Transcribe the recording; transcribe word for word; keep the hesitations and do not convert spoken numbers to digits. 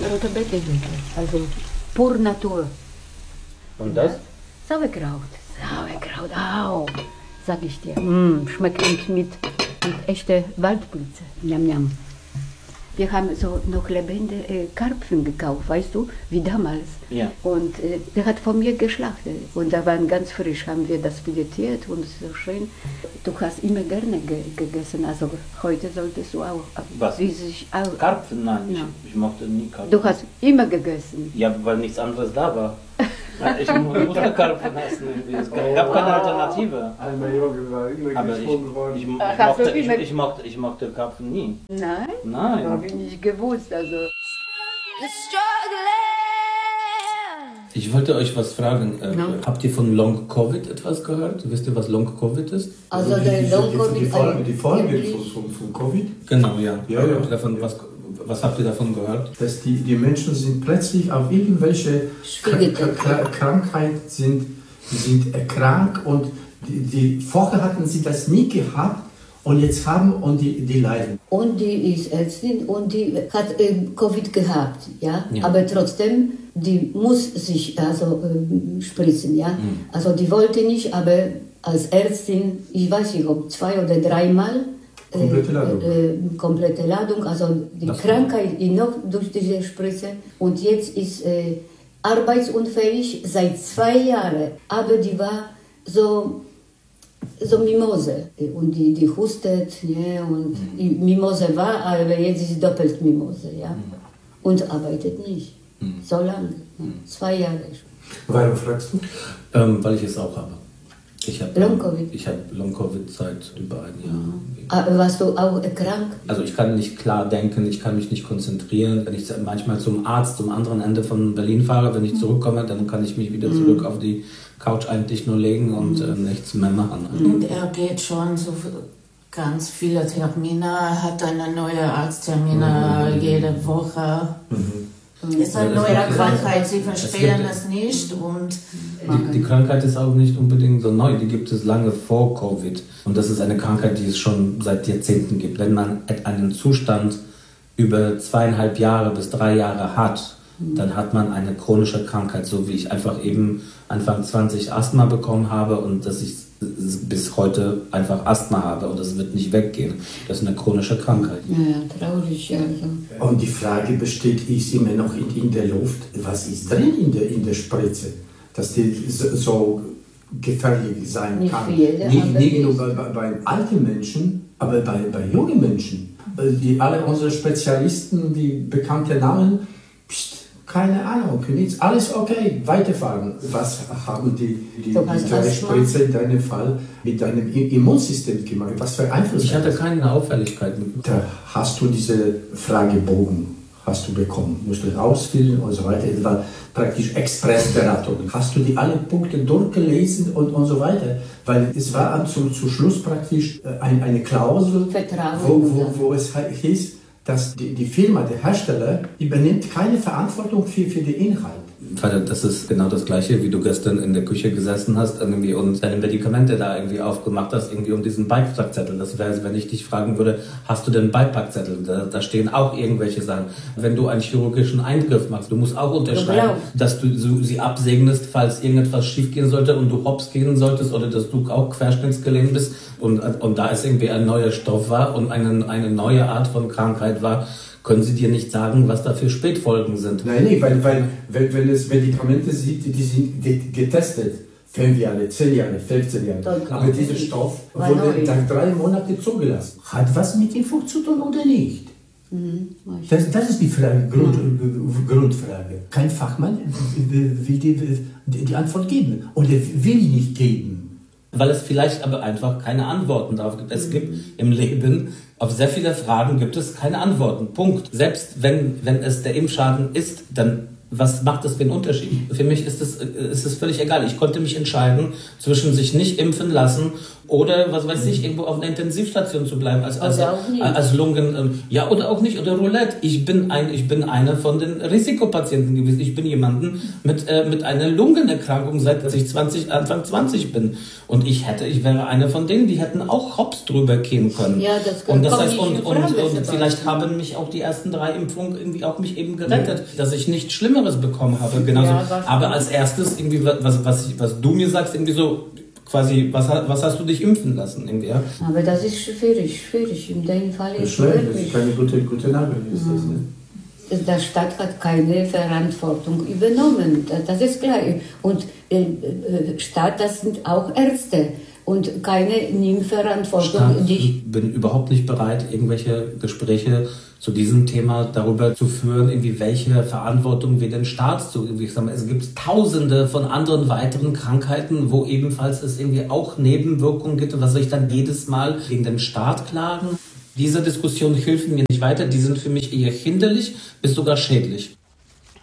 rote Betesäcke, also pur Natur. Und das? Sauerkraut, Sauerkraut, au, sag ich dir. Mm, schmeckt mit, mit, mit echter Waldpilze. Njam, njam. Wir haben so noch lebende äh, Karpfen gekauft, weißt du, wie damals. Ja. Und äh, der hat von mir geschlachtet. Und da waren ganz frisch, haben wir das filetiert und so schön. Du hast immer gerne ge gegessen, also heute solltest du auch. Was? Wie sich auch. Karpfen? Nein, Ja. ich, ich mochte nie Karpfen. Du hast immer gegessen. Ja, weil nichts anderes da war. Ich musste Karpfen essen. Es gab keine Alternative. Einmal Junge war immer Aber ich, gesprungen worden. ich, ich, Ach, hast mochte, du ich, immer- ich, mochte, ich mochte Karpfen nie. Nein? Nein. Habe ich nicht gewusst, also. Ich wollte euch was fragen. Äh, Ja. Habt ihr von Long Covid etwas gehört? Wisst ihr, was Long Covid ist? Also die, der die, Long die, Covid. die Folge, die Folge wirklich- von, von, von Covid, Genau, ja. Ja, ja. Davon, was, was habt ihr davon gehört? dass die, die Menschen sind plötzlich auf irgendwelche Schwierige- Kr Kr Krankheit sind, sind krank und die, die, vorher hatten sie das nie gehabt und jetzt haben und die, die leiden. Und die ist Ärztin und die hat äh, Covid gehabt, ja? Ja. Aber trotzdem, die muss sich also ähm, spritzen, ja. Mhm. Also die wollte nicht, aber als Ärztin, ich weiß nicht, ob zwei oder dreimal äh, Komplette Ladung. Äh, komplette Ladung, also die Das- Krankheit die noch durch diese Spritze und jetzt ist äh, arbeitsunfähig seit zwei Jahren, aber die war so so Mimose und die, die hustet, ne, und die Mimose war, aber jetzt ist doppelt Mimose, ja, und arbeitet nicht, so lange, ne? zwei Jahre schon. Warum fragst du? Ähm, weil ich es auch habe. Ich habe Long Covid? Ich habe Long Covid seit über ein Jahr. Aber warst du auch krank? Also ich kann nicht klar denken, ich kann mich nicht konzentrieren. Wenn ich manchmal zum Arzt, zum anderen Ende von Berlin fahre, wenn ich zurückkomme, dann kann ich mich wieder zurück auf die Couch eigentlich nur legen und äh, nichts mehr machen. Und er geht schon so ganz viele Termine, hat eine neue Arzttermine jede Woche. Ist eine Ja, das neue macht- Krankheit, sie es verstehen gibt- es nicht und Die, die Krankheit ist auch nicht unbedingt so neu, die gibt es lange vor Covid. Und das ist eine Krankheit, die es schon seit Jahrzehnten gibt. Wenn man einen Zustand über zweieinhalb Jahre bis drei Jahre hat, dann hat man eine chronische Krankheit, so wie ich einfach eben Anfang zwanzig Asthma bekommen habe und dass ich bis heute einfach Asthma habe und das wird nicht weggehen. Das ist eine chronische Krankheit. Ja, ja, traurig, also. Und die Frage besteht, ist immer noch in, in der Luft, was ist drin in der, in der Spritze, dass die so, so gefährlich sein Nicht kann. für jede, nicht aber nicht nur ist- bei, bei, bei alten Menschen, aber bei, bei jungen Menschen. Die, alle unsere Spezialisten, die bekannten Namen, pst, keine Ahnung, nichts, alles okay, weiterfahren. Was haben die, die, Du hast die kleine Asthma? Spritze in deinem Fall mit deinem I- Immunsystem gemacht? Was für Einfluss Ich hat hatte das? keine Auffälligkeit mit. Da hast du diese Fragebogen hast du bekommen, musst du ausfüllen und so weiter. Das war praktisch Expressberatung. Hast du die alle Punkte durchgelesen und, und so weiter? Weil es war zum, zum Schluss praktisch äh, ein, eine Klausel, Vertrauen. wo, wo, wo es he- hieß, dass die, die Firma, der Hersteller, übernimmt keine Verantwortung für, für den Inhalt. Vater, das ist genau das Gleiche, wie du gestern in der Küche gesessen hast irgendwie und deine Medikamente da irgendwie aufgemacht hast, irgendwie um diesen Beipackzettel. Das wäre, wenn ich dich fragen würde, hast du denn einen Beipackzettel? Da, da stehen auch irgendwelche Sachen. Wenn du einen chirurgischen Eingriff machst, du musst auch unterschreiben, dass du so, sie absegnest, falls irgendetwas schiefgehen sollte und du hops gehen solltest oder dass du auch querschnittsgelähmt bist und, und da es irgendwie ein neuer Stoff war und eine, eine neue Art von Krankheit war, können sie dir nicht sagen, was da für Spätfolgen sind. Nein, nee, weil, weil wenn, wenn es Medikamente sind, die sind get- getestet, fünf Jahre, zehn Jahre, fünfzehn Jahre. Dann- Aber dieser Stoff War wurde neu. nach drei Monaten zugelassen. Hat was mit Impfung zu tun oder nicht? Mhm, weiß ich. Das, das ist die Frage, Grund, Grundfrage. Kein Fachmann will die, die, die Antwort geben oder will nicht geben. Weil es vielleicht aber einfach keine Antworten darauf gibt. Es gibt im Leben, auf sehr viele Fragen gibt es keine Antworten. Punkt. Selbst wenn, wenn es der Impfschaden ist, dann was macht das für einen Unterschied? Für mich ist es, ist es völlig egal. Ich konnte mich entscheiden, zwischen sich nicht impfen lassen oder, was weiß ich, irgendwo auf einer Intensivstation zu bleiben, als, als, als Lungen, ja, oder auch nicht, oder Roulette. Ich bin ein, ich bin einer von den Risikopatienten gewesen. Ich bin jemanden mit, äh, mit einer Lungenerkrankung, seit ich zwanzig, Anfang zwanzig bin. Und ich hätte, ich wäre einer von denen, die hätten auch hops drüber gehen können. Ja, das und das heißt, und, und, und, und vielleicht haben mich auch die ersten drei Impfungen irgendwie auch mich eben gerettet, ja. dass ich nichts Schlimmeres bekommen habe. Genauso. Ja, aber als erstes irgendwie, was, was, was du mir sagst, irgendwie so, quasi, was, was hast du dich impfen lassen? Irgendwie, ja? Aber das ist schwierig, schwierig. In dem Fall ist es schwer, das ist keine gute, gute Lage. Ist das, ne? Der Staat hat keine Verantwortung übernommen, das ist klar. Und äh, Staat, das sind auch Ärzte und keine Nimm-Verantwortung. Ich bin überhaupt nicht bereit, irgendwelche Gespräche zu diesem Thema darüber zu führen, irgendwie welche Verantwortung wir den Staat zu irgendwie sagen. Es gibt Tausende von anderen weiteren Krankheiten, wo ebenfalls es irgendwie auch Nebenwirkungen gibt. Und was soll ich dann jedes Mal gegen den Staat klagen? Diese Diskussionen helfen mir nicht weiter. Die sind für mich eher hinderlich bis sogar schädlich.